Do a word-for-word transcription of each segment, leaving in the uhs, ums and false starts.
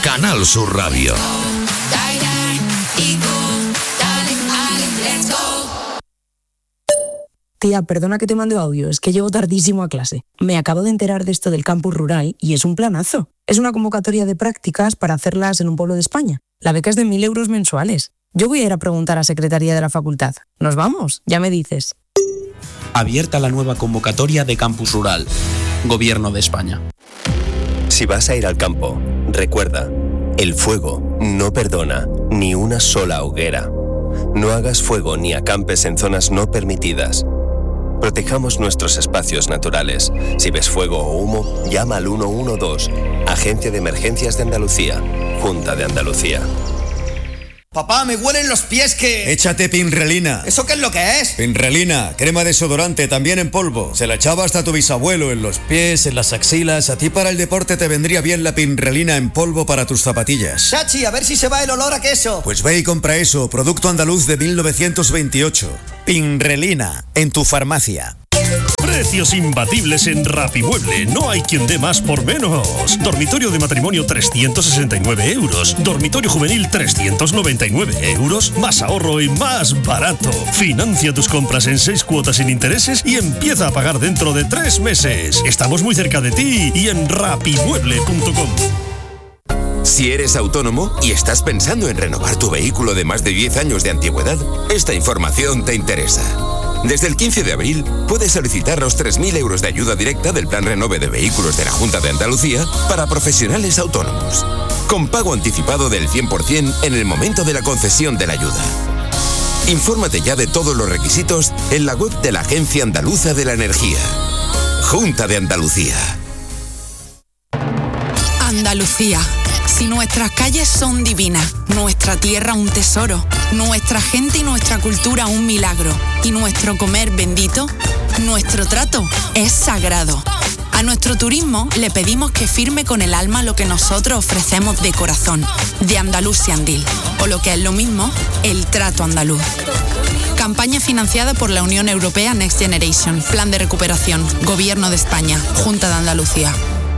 Canal Sur Radio. Tía, perdona que te mande audio, es que llego tardísimo a clase. Me acabo de enterar de esto del campus rural y es un planazo. Es una convocatoria de prácticas para hacerlas en un pueblo de España. La beca es de mil euros mensuales. Yo voy a ir a preguntar a Secretaría de la Facultad. ¿Nos vamos? Ya me dices. Abierta la nueva convocatoria de Campus Rural. Gobierno de España. Si vas a ir al campo, recuerda, el fuego no perdona ni una sola hoguera. No hagas fuego ni acampes en zonas no permitidas. Protejamos nuestros espacios naturales. Si ves fuego o humo, llama al uno uno dos, Agencia de Emergencias de Andalucía, Junta de Andalucía. Papá, me huelen los pies que... Échate Pinrelina. ¿Eso qué es lo que es? Pinrelina, crema desodorante, también en polvo. Se la echaba hasta tu bisabuelo, en los pies, en las axilas. A ti para el deporte te vendría bien la Pinrelina en polvo para tus zapatillas. Chachi, a ver si se va el olor a queso. Pues ve y compra eso, producto andaluz de mil novecientos veintiocho. Pinrelina, en tu farmacia. Precios imbatibles en Rapimueble. No hay quien dé más por menos. Dormitorio de matrimonio trescientos sesenta y nueve euros. Dormitorio juvenil trescientos noventa y nueve euros. Más ahorro y más barato. Financia tus compras en seis cuotas sin intereses y empieza a pagar dentro de tres meses. Estamos muy cerca de ti y en rapimueble punto com. Si eres autónomo y estás pensando en renovar tu vehículo de más de diez años de antigüedad, esta información te interesa. Desde el quince de abril puedes solicitar los tres mil euros de ayuda directa del Plan Renove de Vehículos de la Junta de Andalucía para profesionales autónomos, con pago anticipado del cien por ciento en el momento de la concesión de la ayuda. Infórmate ya de todos los requisitos en la web de la Agencia Andaluza de la Energía. Junta de Andalucía. Andalucía. Si nuestras calles son divinas, nuestra tierra un tesoro, nuestra gente y nuestra cultura un milagro, y nuestro comer bendito, nuestro trato es sagrado. A nuestro turismo le pedimos que firme con el alma lo que nosotros ofrecemos de corazón, de Andalusiandil, o lo que es lo mismo, el trato andaluz. Campaña financiada por la Unión Europea Next Generation, Plan de Recuperación, Gobierno de España, Junta de Andalucía.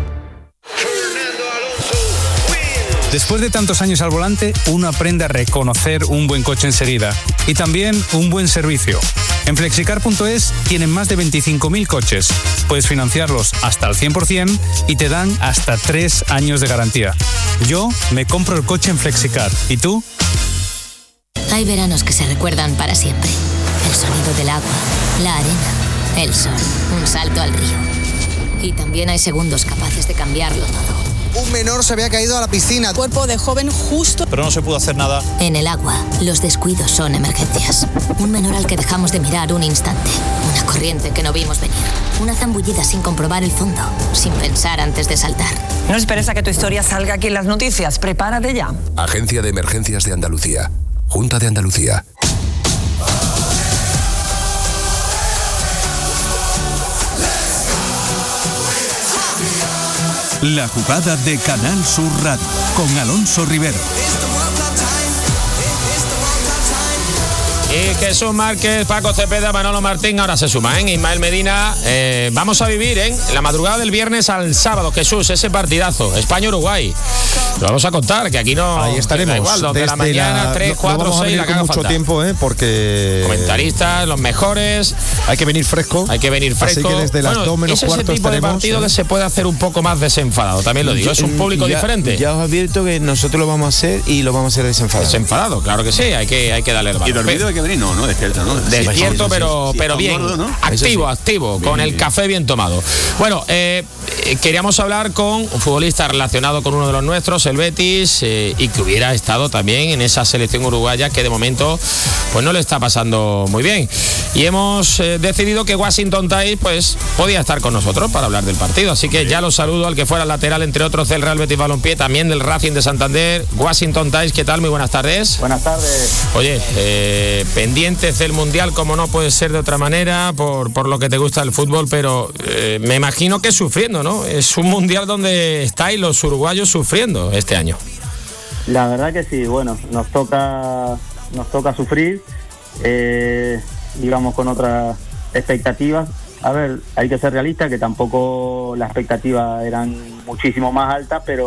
Después de tantos años al volante, uno aprende a reconocer un buen coche enseguida y también un buen servicio. En flexicar punto es tienen más de veinticinco mil coches. Puedes financiarlos hasta el cien por ciento y te dan hasta tres años de garantía. Yo me compro el coche en Flexicar. ¿Y tú? Hay veranos que se recuerdan para siempre. El sonido del agua, la arena, el sol, un salto al río. Y también hay segundos capaces de cambiarlo todo. Un menor se había caído a la piscina. Cuerpo de joven justo. Pero no se pudo hacer nada. En el agua, los descuidos son emergencias. Un menor al que dejamos de mirar un instante. Una corriente que no vimos venir. Una zambullida sin comprobar el fondo. Sin pensar antes de saltar. No esperes a que tu historia salga aquí en las noticias. Prepárate ya. Agencia de Emergencias de Andalucía. Junta de Andalucía. La jugada de Canal Sur Radio con Alonso Rivero. Y Jesús Márquez, Paco Cepeda, Manolo Martín, ahora se suma, ¿eh? Ismael Medina. Eh, vamos a vivir en ¿eh? la madrugada del viernes al sábado, Jesús, ese partidazo, España-Uruguay. Lo vamos a contar, que aquí no... Ahí estaremos. Igual, donde desde la mañana, la, tres, cuatro, no seis, la que con haga mucho falta. tiempo, ¿eh? Porque... Comentaristas, los mejores. Hay que venir fresco. Hay que venir fresco. Así que desde las bueno, dos menos es cuarto ese tipo estaremos, de partido ¿eh? que se puede hacer un poco más desenfadado, también lo digo. Es un público ya, diferente. Ya os advierto que nosotros lo vamos a hacer y lo vamos a hacer desenfadado. Desenfadado, claro que sí, hay que, hay que darle el valor. Y dormido hay que venir, no, no, despierto, ¿no? Despierto, pero, sí, pero sí, bien, gordo, ¿no? activo, sí. activo, bien, con el bien. café bien tomado. Bueno, eh, queríamos hablar con un futbolista relacionado con uno de los nuestros, el Betis, eh, y que hubiera estado también en esa selección uruguaya que de momento pues no le está pasando muy bien. Y hemos eh, decidido que Washington Tais pues podía estar con nosotros para hablar del partido. Así que ya lo saludo al que fuera lateral, entre otros, del Real Betis Balompié, también del Racing de Santander, Washington Tais. ¿Qué tal? Muy buenas tardes. Buenas tardes. Oye, eh, pendientes del Mundial, como no puede ser de otra manera, por, por lo que te gusta el fútbol, pero eh, me imagino que sufriendo, ¿no? Es un Mundial donde estáis los uruguayos sufriendo este año. La verdad que sí, bueno, nos toca, nos toca sufrir, eh, íbamos con otras expectativas. A ver, hay que ser realistas, que tampoco las expectativas eran muchísimo más altas, pero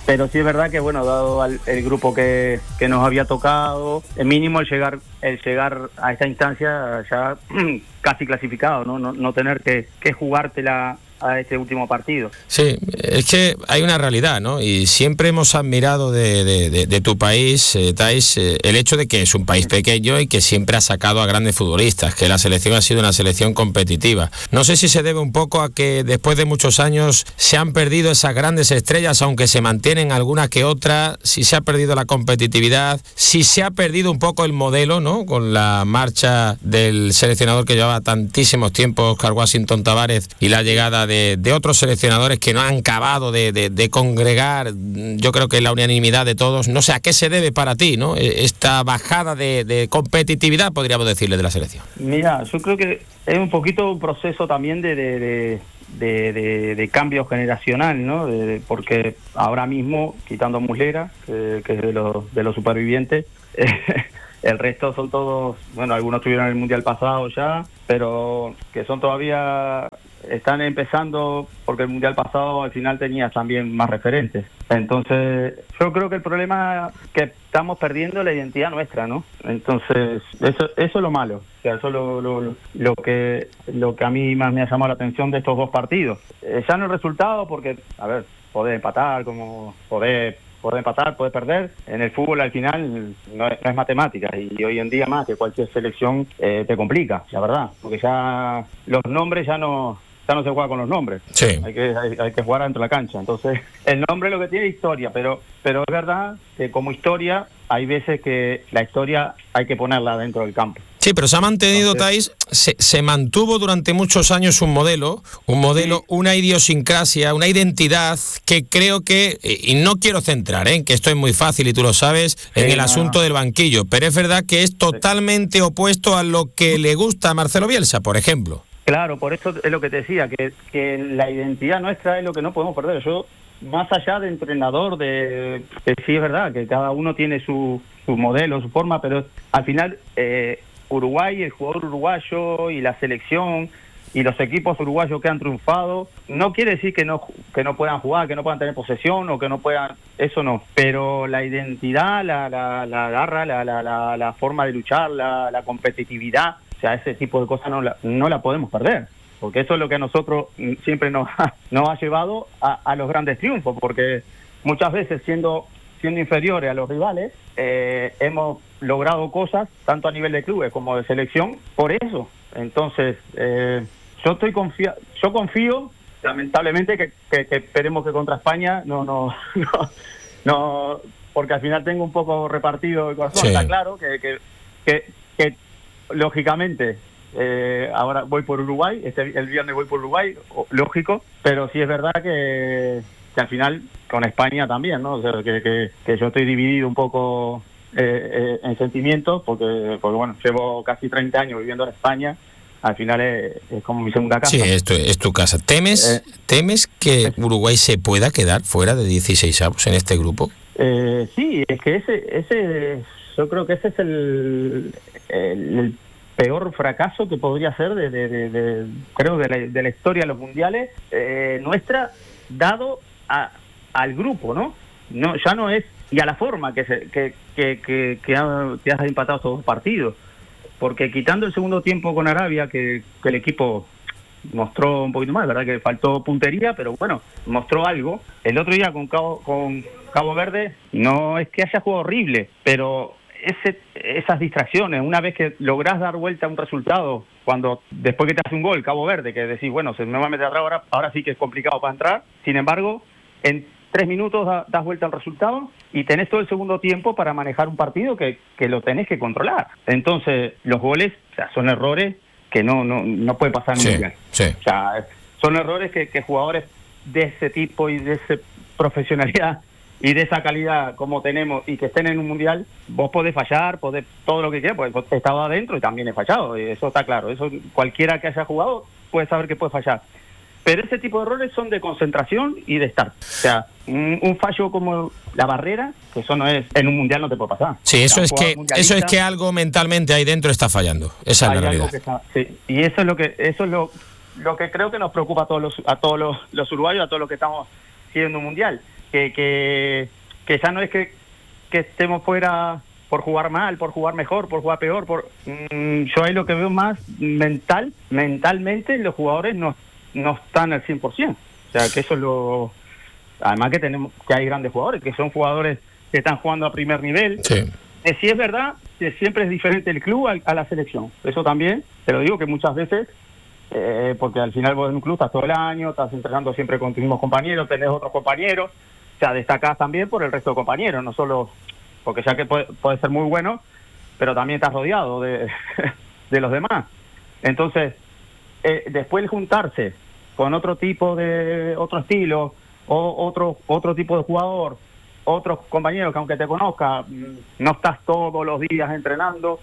pero sí es verdad que, bueno, dado al, el grupo que, que nos había tocado, el mínimo el llegar el llegar a esta instancia ya casi clasificado, no no, no tener que, que jugártela a este último partido. Sí, es que hay una realidad, ¿no? Y siempre hemos admirado de, de, de, de tu país, eh, Thais, eh, el hecho de que es un país pequeño y que siempre ha sacado a grandes futbolistas, que la selección ha sido una selección competitiva. No sé si se debe un poco a que después de muchos años se han perdido esas grandes estrellas, aunque se mantienen alguna que otra, si se ha perdido la competitividad, si se ha perdido un poco el modelo, ¿no? Con la marcha del seleccionador que llevaba tantísimos tiempos, Óscar Washington Tabárez, y la llegada De, de otros seleccionadores que no han acabado de, de, de congregar, yo creo que la unanimidad de todos. No sé a qué se debe para ti, ¿no? Esta bajada de, de competitividad, podríamos decirle, de la selección. Mira, yo creo que es un poquito un proceso también de, de, de, de, de, de cambio generacional, ¿no? De, de, porque ahora mismo, quitando a Muslera, que, que es de los, de los supervivientes, el resto son todos, bueno, algunos estuvieron en el Mundial pasado ya, pero que son todavía... están empezando, porque el Mundial pasado al final tenías también más referentes. Entonces, yo creo que el problema es que estamos perdiendo la identidad nuestra, ¿no? Entonces, eso, eso es lo malo. O sea, eso es lo, lo, lo, que, lo que a mí más me ha llamado la atención de estos dos partidos. Eh, ya no el resultado, porque, a ver, poder empatar, como poder... Poder empatar, poder perder. En el fútbol al final no es, no es matemática, y hoy en día más que cualquier selección eh, te complica, la verdad, porque ya los nombres ya no ya no se juega con los nombres. Sí. Hay que hay, hay que jugar dentro de la cancha. Entonces, el nombre es lo que tiene historia, pero pero es verdad que como historia hay veces que la historia hay que ponerla dentro del campo. Sí, pero se ha mantenido, Thais, se, se mantuvo durante muchos años un modelo, un modelo, sí. Una idiosincrasia, una identidad que creo que, y no quiero centrar, ¿eh? Que esto es muy fácil y tú lo sabes, en sí, el no. asunto del banquillo, pero es verdad que es totalmente opuesto a lo que le gusta a Marcelo Bielsa, por ejemplo. Claro, por eso es lo que te decía, que, que la identidad nuestra es lo que no podemos perder. Yo, más allá de entrenador, de que sí es verdad que cada uno tiene su, su modelo, su forma, pero al final... Eh, Uruguay, el jugador uruguayo y la selección y los equipos uruguayos que han triunfado, no quiere decir que no que no puedan jugar, que no puedan tener posesión o que no puedan, eso no, pero la identidad, la, la, la garra, la, la, la, la forma de luchar, la, la competitividad, o sea, ese tipo de cosas no la, no la podemos perder, porque eso es lo que a nosotros siempre nos ha, nos ha llevado a, a los grandes triunfos, porque muchas veces siendo siendo inferiores a los rivales, eh, hemos logrado cosas, tanto a nivel de clubes como de selección, por eso. Entonces, eh, yo estoy confía yo confío, lamentablemente, que, que, que esperemos que contra España no, no, no, no, porque al final tengo un poco repartido el corazón, sí. Está claro que, que, que, que lógicamente, eh, ahora voy por Uruguay, este, el viernes voy por Uruguay, lógico, pero sí es verdad que que al final con España también, ¿no? O sea, que, que, que yo estoy dividido un poco eh, eh, en sentimientos, porque, porque, bueno, llevo casi treinta años viviendo en España, al final es, es como mi segunda casa. Sí, esto es tu casa. ¿Temes, eh, ¿temes que Uruguay se pueda quedar fuera de dieciséis avos en este grupo? Eh, sí, es que ese, ese, yo creo que ese es el, el, el peor fracaso que podría ser, de, de, de, de creo, de la, de la historia de los mundiales eh, nuestra, dado A, al grupo, ¿no? No, ya no es, y a la forma que se, que, que, que, que, ha, que has empatado estos dos partidos, porque quitando el segundo tiempo con Arabia, que, que el equipo mostró un poquito más, verdad que faltó puntería, pero bueno, mostró algo. El otro día con Cabo, con Cabo Verde, no es que haya jugado horrible, pero ese, esas distracciones, una vez que lográs dar vuelta a un resultado, cuando después que te hace un gol Cabo Verde, que decís, bueno, se me va a meter atrás ahora, ahora sí que es complicado para entrar, sin embargo, en tres minutos da, das vuelta al resultado y tenés todo el segundo tiempo para manejar un partido que, que lo tenés que controlar. Entonces, los goles, o sea, son errores que no no, no puede pasar en sí, el mundial. Sí. O sea, son errores que, que jugadores de ese tipo y de esa profesionalidad y de esa calidad como tenemos y que estén en un mundial, vos podés fallar, podés todo lo que quieras, pues he estado adentro y también he fallado, y eso está claro. Eso cualquiera que haya jugado puede saber que puede fallar. Pero ese tipo de errores son de concentración y de estar. O sea, un, un fallo como la barrera, que eso no es, en un mundial no te puede pasar. Sí, eso es que eso es que algo mentalmente ahí dentro está fallando. Esa es la realidad. Está, sí, y eso es lo que eso es lo, lo que creo que nos preocupa a todos los a todos los, los uruguayos, a todos los que estamos siguiendo un mundial, que, que, que ya no es que, que estemos fuera por jugar mal, por jugar mejor, por jugar peor. Por mmm, yo ahí lo que veo más mental, mentalmente los jugadores no, no están al cien por ciento. O sea, que eso es lo... Además que tenemos que hay grandes jugadores, que son jugadores que están jugando a primer nivel. Sí. Eh, sí es verdad que siempre es diferente el club a, a la selección. Eso también, te lo digo que muchas veces, eh, porque al final vos en un club estás todo el año, estás entrenando siempre con tus mismos compañeros, tenés otros compañeros, o sea, destacás también por el resto de compañeros, no solo... Porque ya que puede, puede ser muy bueno, pero también estás rodeado de, de los demás. Entonces, eh, después de juntarse con otro tipo de... otro estilo... o otro otro tipo de jugador, otros compañeros que aunque te conozca, no estás todos los días entrenando,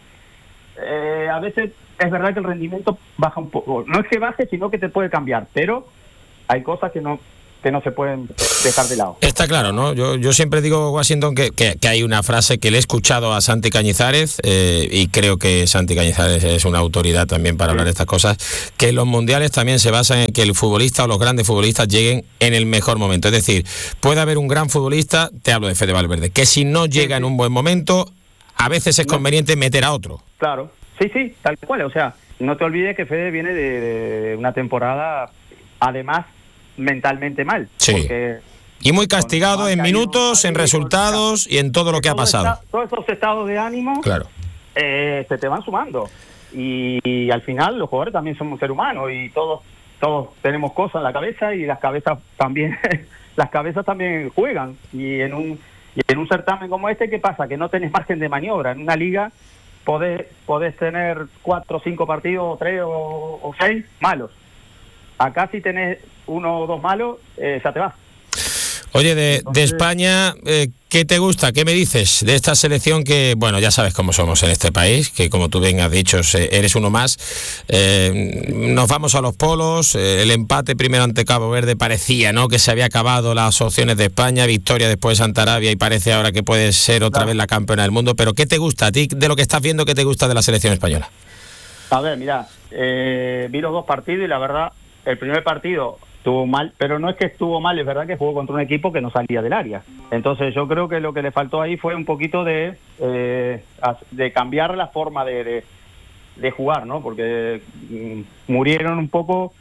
eh, a veces es verdad que el rendimiento baja un poco. No es que baje, sino que te puede cambiar, pero hay cosas que no que no se pueden dejar de lado. Está claro, ¿no? Yo, yo siempre digo, Washington, que, que, que hay una frase que le he escuchado a Santi Cañizares, eh, y creo que Santi Cañizares es una autoridad también para hablar de estas cosas, que los mundiales también se basan en que el futbolista o los grandes futbolistas lleguen en el mejor momento. Es decir, puede haber un gran futbolista, te hablo de Fede Valverde, que si no llega en un buen momento, a veces es conveniente meter a otro. Claro, sí, sí, tal cual. O sea, no te olvides que Fede viene de, de una temporada, además, mentalmente mal. Sí. Porque y muy castigado en minutos, en resultados y en todo lo que ha pasado. Está, todos esos estados de ánimo, claro, eh, se te van sumando. Y, y al final los jugadores también somos seres humanos y todos todos tenemos cosas en la cabeza y las cabezas también las cabezas también juegan. Y en un y en un certamen como este, ¿qué pasa? Que no tenés margen de maniobra. En una liga podés, podés tener cuatro o cinco partidos, o tres o, o seis malos. Acá si tenés uno o dos malos, eh, ya te vas. Oye, de, Entonces, de España, eh, ¿qué te gusta? ¿Qué me dices de esta selección que, bueno, ya sabes cómo somos en este país, que como tú bien has dicho, eres uno más? Eh, nos vamos a los polos, eh, el empate primero ante Cabo Verde parecía, ¿no?, que se había acabado las opciones de España, victoria después de Santa Arabia y parece ahora que puede ser otra claro. vez la campeona del mundo, pero ¿qué te gusta a ti de lo que estás viendo? ¿Qué te gusta de la selección española? A ver, mira, eh, vi los dos partidos y la verdad, el primer partido estuvo mal, pero no es que estuvo mal, es verdad que jugó contra un equipo que no salía del área. Entonces yo creo que lo que le faltó ahí fue un poquito de eh, de cambiar la forma de, de, de jugar, ¿no? Porque mm, murieron un poco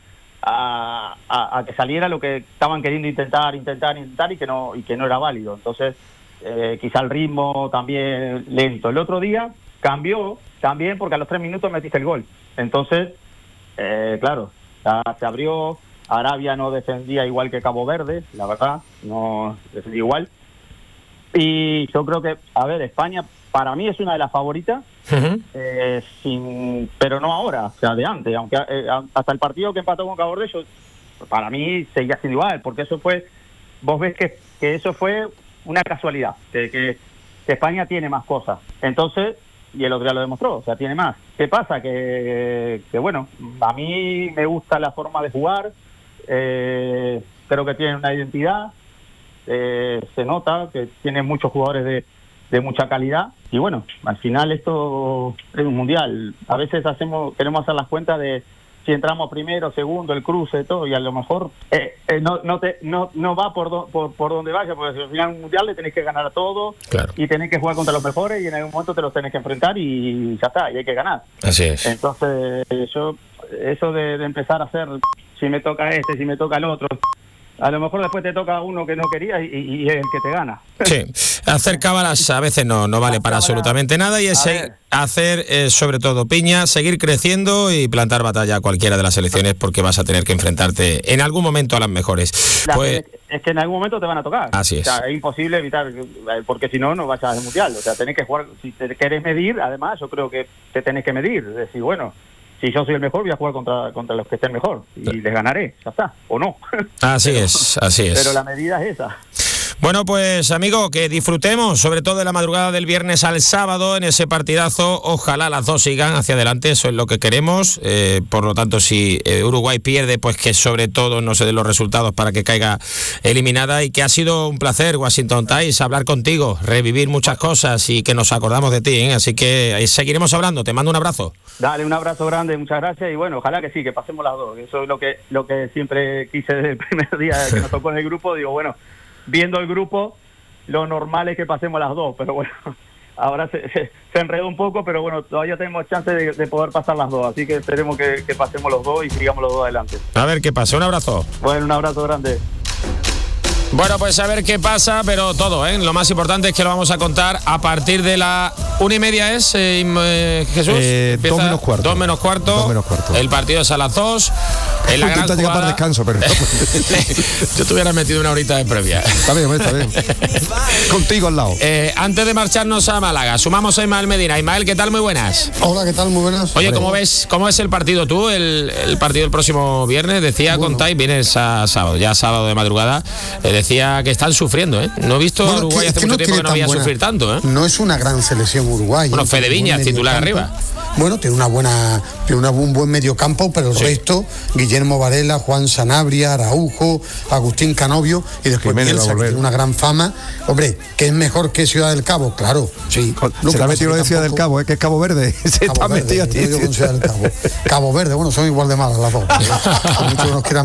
a, a, a que saliera lo que estaban queriendo intentar, intentar, intentar y que no y que no era válido. Entonces eh, quizá el ritmo también lento. El otro día cambió también porque a los tres minutos metiste el gol. Entonces, eh, claro, ya se abrió. Arabia no defendía igual que Cabo Verde, la verdad, no defendía igual. Y yo creo que, a ver, España para mí es una de las favoritas, uh-huh. eh, sin, pero no ahora, o sea, de antes. Aunque eh, hasta el partido que empató con Cabo Verde, yo, para mí seguía siendo igual, porque eso fue, vos ves que, que eso fue una casualidad, que, que, que España tiene más cosas. Entonces, y el otro día lo demostró, o sea, tiene más. ¿Qué pasa? Que, que bueno, a mí me gusta la forma de jugar. Eh, creo que tienen una identidad, eh, se nota que tienen muchos jugadores de, de mucha calidad y bueno, al final esto es un mundial. A veces hacemos queremos hacer las cuentas de si entramos primero, segundo, el cruce, todo, y a lo mejor eh, eh, no no te no no va por, do, por por donde vaya, porque al final un mundial le tenés que ganar a todos, claro. y tenés que jugar contra los mejores y en algún momento te los tenés que enfrentar y ya está, y hay que ganar. Así es. Entonces yo eso de, de empezar a hacer si me toca este, si me toca el otro, a lo mejor después te toca uno que no querías y, y, y es el que te gana. Sí, hacer cábalas a veces no, no vale para absolutamente nada y es hacer eh, sobre todo piña, seguir creciendo y plantar batalla a cualquiera de las selecciones porque vas a tener que enfrentarte en algún momento a las mejores. La, pues, es que en algún momento te van a tocar. Así es. O sea, es imposible evitar, porque si no, no vas al mundial. O sea, tenés que jugar, si te querés medir, además yo creo que te tenés que medir, es decir, bueno, si yo soy el mejor, voy a jugar contra contra los que estén mejor y sí. les ganaré, ya está, o no. Así pero, es, así es. Pero la medida es esa. Bueno, pues amigo, que disfrutemos, sobre todo de la madrugada del viernes al sábado en ese partidazo. Ojalá las dos sigan hacia adelante, eso es lo que queremos. Eh, por lo tanto, si eh, Uruguay pierde, pues que sobre todo no se den los resultados para que caiga eliminada. Y que ha sido un placer, Washington Tice, hablar contigo, revivir muchas cosas y que nos acordamos de ti, ¿eh? Así que ahí seguiremos hablando. Te mando un abrazo. Dale, un abrazo grande, muchas gracias y bueno, ojalá que sí, que pasemos las dos. Eso es lo que lo que siempre quise desde el primer día que nos tocó en el grupo. Digo, bueno, viendo el grupo, lo normal es que pasemos las dos, pero bueno, ahora se, se, se enredó un poco, pero bueno, todavía tenemos chance de, de poder pasar las dos, así que esperemos que, que pasemos los dos y sigamos los dos adelante. A ver qué pasa, un abrazo. Bueno, un abrazo grande. Bueno, pues a ver qué pasa, pero todo, ¿eh? Lo más importante es que lo vamos a contar a partir de la una y media es, eh, eh, Jesús. Eh, dos menos cuarto. Dos menos cuarto. Dos menos cuarto. El partido es a las dos. En la gran llegar para descanso, pero yo te hubiera metido una horita de previa. Está bien, está bien. Contigo al lado. Eh, antes de marcharnos a Málaga, sumamos a Ismael Medina. Ismael, ¿qué tal? Muy buenas. Hola, ¿qué tal? Muy buenas. Oye, ¿cómo ves, cómo es el partido tú? El, el partido el próximo viernes, decía bueno. Contáis, vienes a sábado, ya sábado de madrugada, eh, decía que están sufriendo, ¿eh? No he visto bueno, a Uruguay que, hace que mucho no tiempo que no había buena, sufrir tanto, ¿eh? No es una gran selección Uruguay. Bueno, Fede Viñas, titular arriba. Bueno, tiene una buena, tiene una, un buen mediocampo, pero el sí. resto, Guillermo Varela, Juan Sanabria, Araujo, Agustín Canovio y después Bielsa, que tiene una gran fama. Hombre, ¿que es mejor que Ciudad del Cabo? Claro, sí. Se la ha metido de Ciudad del Cabo, ¿eh? Que es Cabo Verde. Se Cabo está Verde, metido a ti. Cabo. Cabo Verde, bueno, son igual de malas las dos. Muchos nos quieran